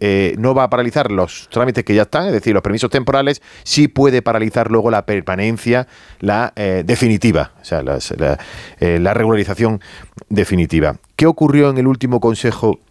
no va a paralizar los trámites que ya están, es decir, los permisos temporales, sí puede paralizar luego la permanencia, la definitiva, o sea, la regularización definitiva. ¿Qué ocurrió en el último Consejo